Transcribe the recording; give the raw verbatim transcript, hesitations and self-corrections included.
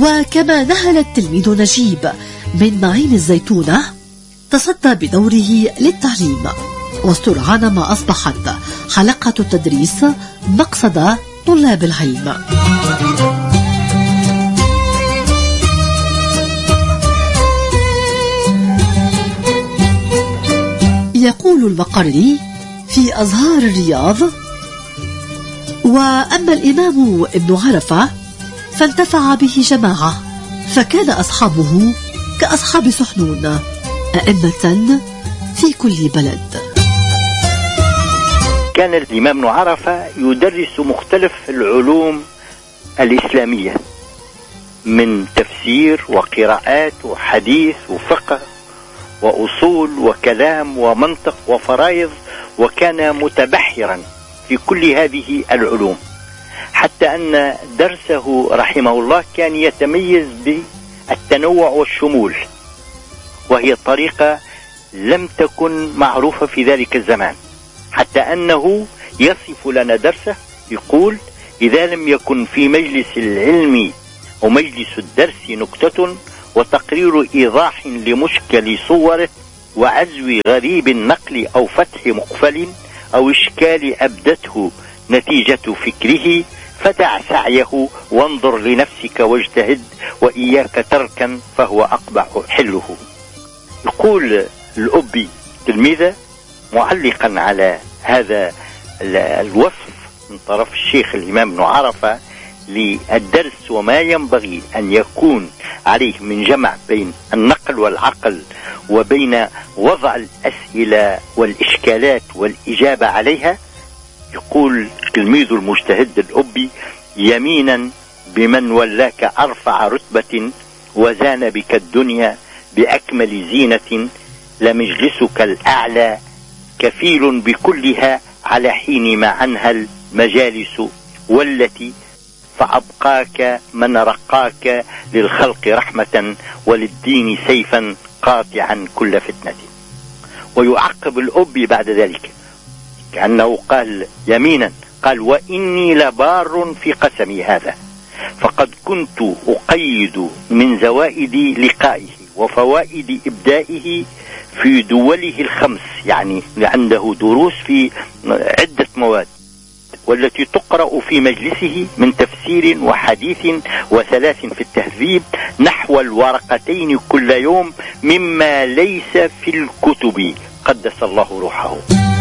وكما نهل التلميذ نجيب من معين الزيتونة، تصدى بدوره للتعليم، وسرعان ما أصبحت حلقة التدريس مقصد طلاب العلم. يقول المقري في أزهار الرياض: وأما الإمام ابن عرفة فانتفع به جماعة، فكان أصحابه كأصحاب سحنون، أئمة في كل بلد. كان الإمام ابن عرفة يدرس مختلف العلوم الإسلامية من تفسير وقراءات وحديث وفقه وأصول وكلام ومنطق وفرائض، وكان متبحرا في كل هذه العلوم، حتى أن درسه رحمه الله كان يتميز بالتنوع والشمول، وهي طريقة لم تكن معروفة في ذلك الزمان، حتى أنه يصف لنا درسه يقول: إذا لم يكن في مجلس العلم أو مجلس الدرس نكتة وتقرير إيضاح لمشكل صوره وعزو غريب النقل أو فتح مقفل أو إشكال أبدته نتيجة فكره، فدع سعيه وانظر لنفسك واجتهد، وإياك تركا فهو أقبح حله. يقول الأبي تلميذه معلقا على هذا الوصف من طرف الشيخ الإمام ابن عرفة للدرس وما ينبغي أن يكون عليه من جمع بين النقل والعقل وبين وضع الأسئلة والإشكالات والإجابة عليها. يقول تلميذ المجتهد الأبي: يمينا بمن ولاك أرفع رتبة وزان بك الدنيا بأكمل زينة، لمجلسك الأعلى كفيل بكلها على حين ما عنها المجالس، والتي فأبقاك من رقاك للخلق رحمة وللدين سيفا قاطعا كل فتنة. ويعقب الأبي بعد ذلك كأنه قال يمينا، قال: وإني لبار في قسمي هذا، فقد كنت أقيد من زوائد لقائه وفوائد إبدائه في دوله الخمس، يعني عنده دروس في عدة مواد، والتي تقرأ في مجلسه من تفسير وحديث وثلاث في التهذيب نحو الورقتين كل يوم، مما ليس في الكتب، قدس الله روحه.